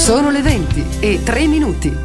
Sono le 20:03.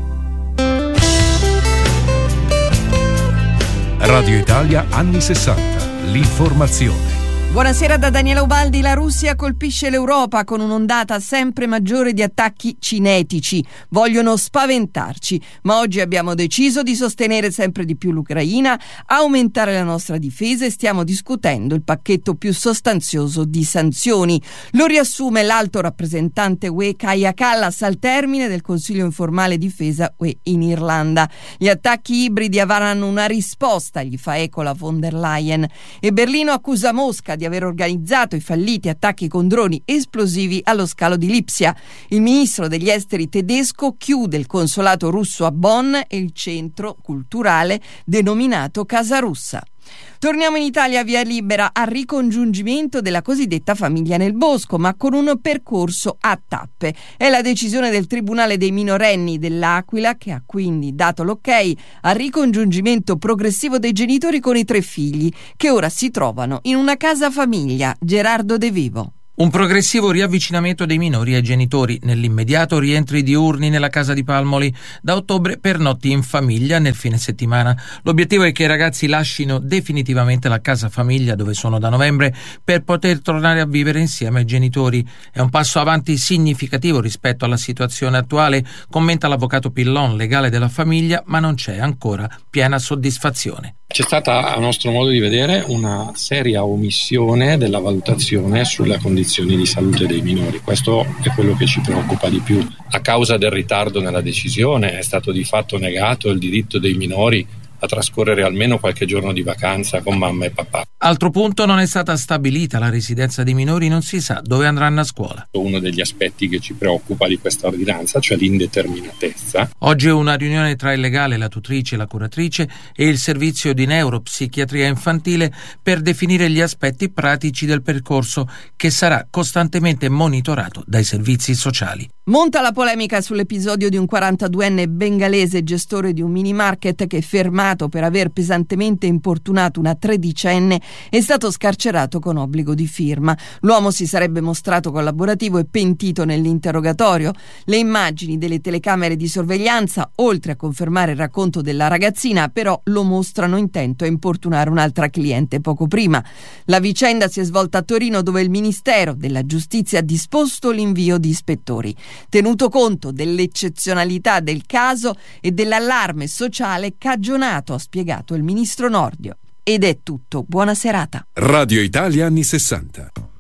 Radio Italia anni 60. L'informazione. Buonasera da Daniela Ubaldi. La Russia colpisce l'Europa con un'ondata sempre maggiore di attacchi cinetici. Vogliono spaventarci, ma oggi abbiamo deciso di sostenere sempre di più l'Ucraina, aumentare la nostra difesa e stiamo discutendo il pacchetto più sostanzioso di sanzioni. Lo riassume l'alto rappresentante UE Kaja Kallas al termine del Consiglio informale difesa UE in Irlanda. Gli attacchi ibridi avranno una risposta, gli fa eco la von der Leyen, e Berlino accusa Mosca di aver organizzato i falliti attacchi con droni esplosivi allo scalo di Lipsia. Il ministro degli esteri tedesco chiude il consolato russo a Bonn e il centro culturale denominato Casa Russa. Torniamo in Italia, via libera al ricongiungimento della cosiddetta famiglia nel bosco, ma con un percorso a tappe. È la decisione del Tribunale dei minorenni dell'Aquila che ha quindi dato l'ok al ricongiungimento progressivo dei genitori con i 3 figli, che ora si trovano in una casa famiglia. Gerardo De Vivo. Un progressivo riavvicinamento dei minori ai genitori, nell'immediato rientri diurni nella casa di Palmoli, da ottobre pernotti in famiglia nel fine settimana. L'obiettivo è che i ragazzi lascino definitivamente la casa famiglia dove sono da novembre per poter tornare a vivere insieme ai genitori. È un passo avanti significativo rispetto alla situazione attuale, commenta l'avvocato Pillon, legale della famiglia, ma non c'è ancora piena soddisfazione. C'è stata, a nostro modo di vedere, una seria omissione della valutazione sulle condizioni di salute dei minori. Questo è quello che ci preoccupa di più. A causa del ritardo nella decisione è stato di fatto negato il diritto dei minori a trascorrere almeno qualche giorno di vacanza con mamma e papà. Altro punto: non è stata stabilita la residenza dei minori, non si sa dove andranno a scuola. Uno degli aspetti che ci preoccupa di questa ordinanza, cioè l'indeterminatezza. Oggi è una riunione tra il legale, la tutrice, la curatrice e il servizio di neuropsichiatria infantile per definire gli aspetti pratici del percorso, che sarà costantemente monitorato dai servizi sociali. Monta la polemica sull'episodio di un 42enne bengalese gestore di un mini market che, fermato per aver pesantemente importunato una 13enne, è stato scarcerato con obbligo di firma. L'uomo si sarebbe mostrato collaborativo e pentito nell'interrogatorio. Le immagini delle telecamere di sorveglianza, oltre a confermare il racconto della ragazzina, però lo mostrano intento a importunare un'altra cliente poco prima. La vicenda si è svolta a Torino, dove il Ministero della Giustizia ha disposto l'invio di ispettori. Tenuto conto dell'eccezionalità del caso e dell'allarme sociale cagionato, ha spiegato il ministro Nordio. Ed è tutto. Buona serata. Radio Italia anni 60.